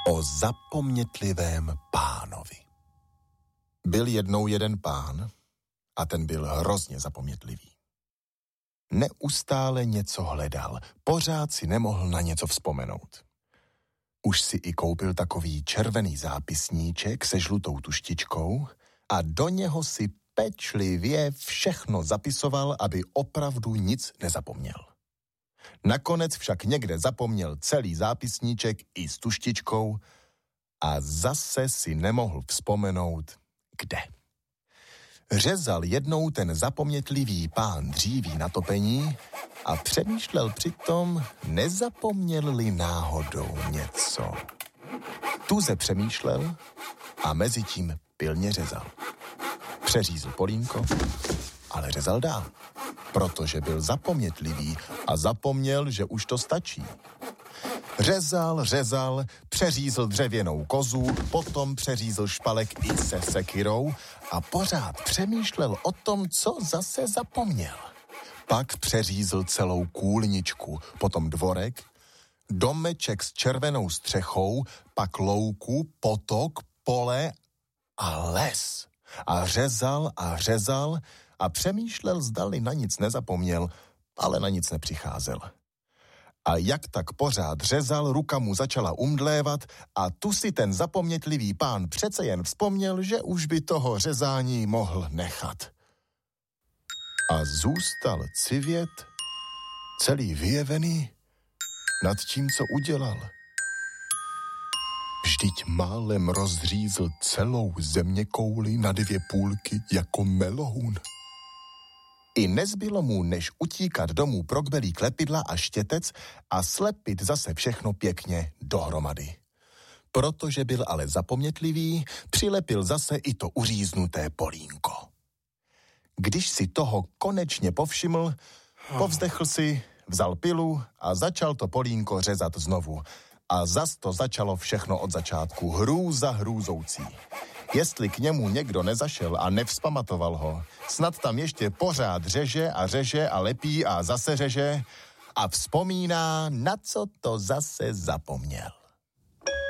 O zapomnětlivém pánovi. Byl jednou jeden pán a ten byl hrozně zapomnětlivý. Neustále něco hledal, pořád si nemohl na něco vzpomenout. Už si i koupil takový červený zápisníček se žlutou tuštičkou a do něho si pečlivě všechno zapisoval, aby opravdu nic nezapomněl. Nakonec však někde zapomněl celý zápisníček i s tuštičkou a zase si nemohl vzpomenout, kde. Řezal jednou ten zapomnětlivý pán dříví na topení a přemýšlel přitom, nezapomněl-li náhodou něco. Tuze přemýšlel a mezitím pilně řezal. Přeřízl polínko, ale řezal dál, protože byl zapomnětlivý a zapomněl, že už to stačí. Řezal, přeřízl dřevěnou kozu, potom přeřízl špalek i se sekyrou a pořád přemýšlel o tom, co zase zapomněl. Pak přeřízl celou kůlničku, potom dvorek, domeček s červenou střechou, pak louku, potok, pole a les. A řezal a přemýšlel, zdali na nic nezapomněl, ale na nic nepřicházel. A jak tak pořád řezal, ruka mu začala umdlévat a tu si ten zapomnětlivý pán přece jen vzpomněl, že už by toho řezání mohl nechat. A zůstal civět, celý vyjevený, nad tím, co udělal. Vždyť málem rozřízl celou zeměkouli na 2 půlky jako meloun. I nezbylo mu, než utíkat domů pro kbelí klepidla a štětec a slepit zase všechno pěkně dohromady. Protože byl ale zapomnětlivý, přilepil zase i to uříznuté polínko. Když si toho konečně povšiml, povzdechl si, vzal pilu a začal to polínko řezat znovu. A zas to začalo všechno od začátku, hrůza hrůzoucí. Jestli k němu někdo nezašel a nevzpamatoval ho, snad tam ještě pořád řeže a lepí a zase řeže a vzpomíná, na co to zase zapomněl.